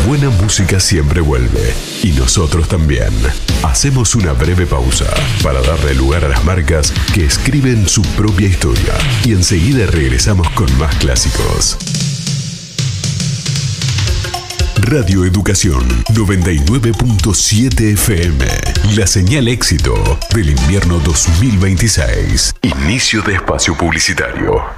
buena música siempre vuelve, y nosotros también. Hacemos una breve pausa para darle lugar a las marcas que escriben su propia historia, y enseguida regresamos con más clásicos. Radio Educación 99.7 FM. La señal éxito del invierno 2026. Inicio de espacio publicitario.